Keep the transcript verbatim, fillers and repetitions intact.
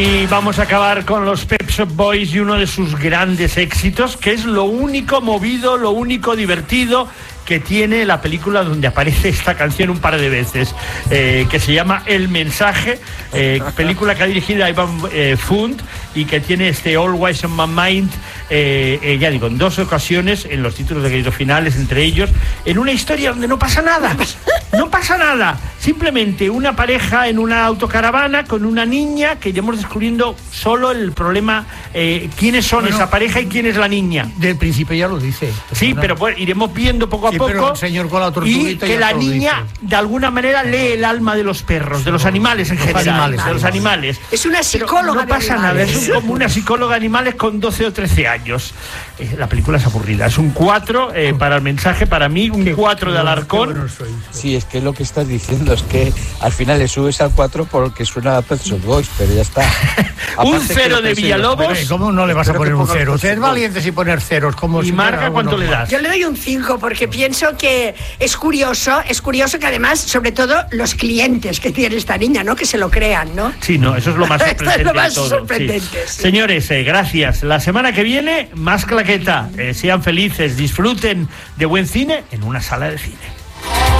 Y vamos a acabar con los Pet Shop Boys y uno de sus grandes éxitos, que es lo único movido, lo único divertido que tiene la película, donde aparece esta canción un par de veces, eh, que se llama El Mensaje, eh, película que ha dirigido Ivan eh, Fund y que tiene este Always on My Mind, eh, eh, ya digo, en dos ocasiones, en los títulos de crédito finales, entre ellos, en una historia donde no pasa nada, no pasa nada, simplemente una pareja en una autocaravana con una niña que iremos descubriendo solo el problema, eh, quiénes son bueno, esa pareja y quién es la niña. Del principio ya lo dice. Sí, pero bueno, iremos viendo poco a sí, poco pero el señor con la y que la niña de alguna manera lee el alma de los perros, de los animales en general, animales, de los animales. Es una psicóloga. No pasa nada, es un, como una psicóloga de animales con doce o trece años. Eh, la película es aburrida, es un cuatro eh, para El Mensaje, para mí un cuatro de Alarcón. Sí, es que lo que estás diciendo es que al final le subes al cuatro porque suena a Pet Shop Boys, pero ya está. Un cero de Villalobos. ¿Cómo no le vas a poner un cero? Usted es valiente sin poner ceros. ¿Y si Marga cuánto le das? Yo le doy un cinco porque pienso que es curioso, es curioso que además, sobre todo, los clientes que tiene esta niña, ¿no? Que se lo crean, ¿no? Sí, no, eso es lo más sorprendente. es lo más de todo. sorprendente. Sí. Sí. Señores, eh, gracias. La semana que viene, más claqueta. Eh, sean felices, disfruten de buen cine en una sala de cine.